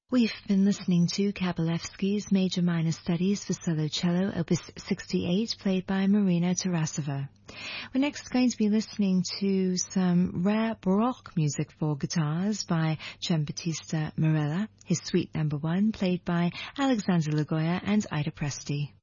We've been listening to Kabalevsky's Major Minor Studies for Solo Cello, Opus 68, played by Marina Tarasova. We're next going to be listening to some rare Baroque music for guitars by Giambattista Marella, his Suite No. 1, played by Alexander Lagoya and Ida Presti.